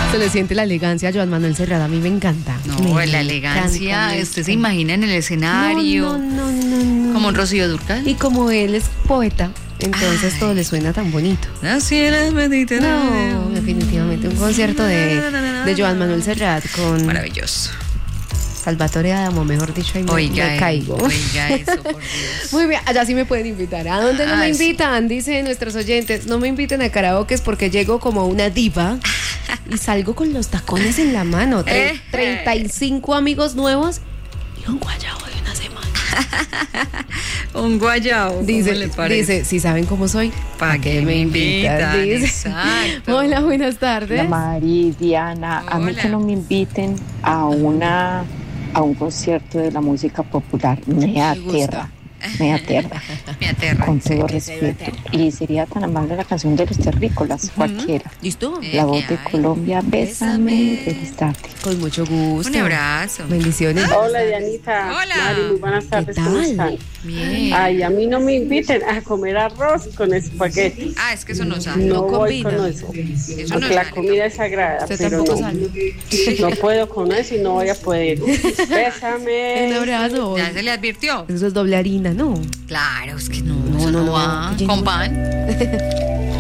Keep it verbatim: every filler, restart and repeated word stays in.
Se le siente la elegancia a Joan Manuel Serrat, a mí me encanta. No, me la elegancia, encanta, usted se imagina en el escenario. No, no, no, no, no. Como un Rocío Dúrcal. Y como él es poeta, entonces Ay. todo le suena tan bonito. Así era, Mediterráneo. No, definitivamente un concierto de, de Joan Manuel Serrat con Maravilloso. Salvatore Adamo, mejor dicho, ahí me, Oiga, me caigo. Oiga eso, por Dios. Muy bien, allá sí me pueden invitar. ¿A dónde no me Ay, sí. invitan? Dicen nuestros oyentes, no me inviten a karaoke porque llego como una diva y salgo con los tacones en la mano. Tre- Eh, treinta y cinco amigos nuevos y un guayabo de una semana. Un guayabo. ¿cómo Dice, le parece? dice, si saben cómo soy, ¿para qué me invitan? Dice. Exacto. Hola, buenas tardes. La Mari, Diana, a mí Hola. que no me inviten a una a un concierto de la música popular, me aterra, me aterra, Me aterra. con sí. todo respeto. Y sería tan amable la canción de los terrícolas, cualquiera. ¿Listo? Eh, La voz de ay. Colombia, bésame, feliz tarde. Con mucho gusto. Un abrazo. Bendiciones. Hola, Dianita. Hola. Mari, muy buenas ¿Qué tardes. ¿Cómo tal? están? Bien. Ay, a mí no me inviten a comer arroz con espagueti. Ah, es que eso no sale. No, voy combina. con eso. Eso Porque no la sale. comida es sagrada, Usted pero tampoco no. sale. No puedo con eso y no voy a poder. Un Bésame. abrazo. Ya se le advirtió. Eso es doble harina, ¿no? Claro, es que no. No, eso no, no no, va. que Con no- pan.